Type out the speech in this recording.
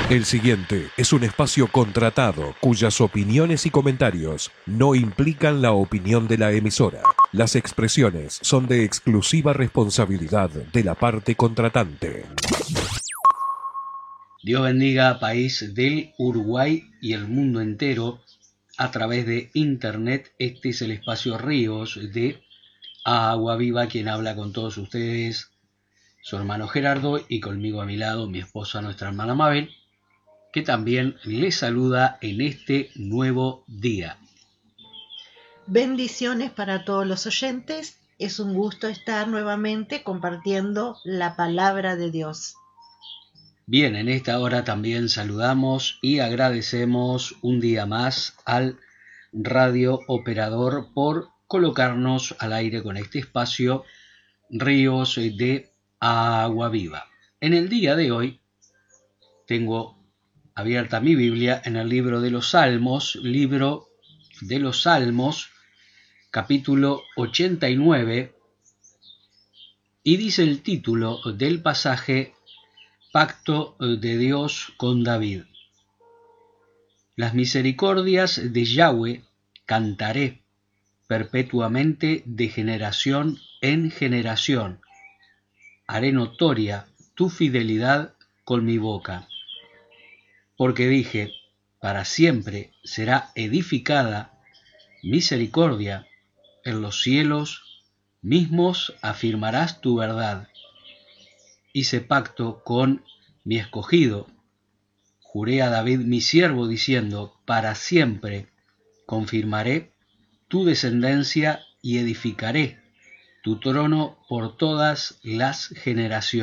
El siguiente es un espacio contratado cuyas opiniones y comentarios no implican la opinión de la emisora. Las expresiones son de exclusiva responsabilidad de la parte contratante. Dios bendiga país del Uruguay y el mundo entero a través de internet. Este es el espacio Ríos de Agua Viva, quien habla con todos ustedes, su hermano Gerardo, y conmigo a mi lado mi esposa, nuestra hermana Mabel, que también les saluda en este nuevo día. Bendiciones para todos los oyentes. Es un gusto estar nuevamente compartiendo la palabra de Dios. Bien, en esta hora también saludamos y agradecemos un día más al radio operador por colocarnos al aire con este espacio Ríos de Agua Viva. En el día de hoy tengo abierta mi Biblia en el libro de los Salmos, capítulo 89, y dice el título del pasaje: Pacto de Dios con David. Las misericordias de Yahweh cantaré perpetuamente, de generación en generación. Haré notoria tu fidelidad con mi boca. Porque dije, para siempre será edificada misericordia, en los cielos mismos afirmarás tu verdad. Hice pacto con mi escogido, juré a David mi siervo diciendo, para siempre confirmaré tu descendencia y edificaré tu trono por todas las generaciones.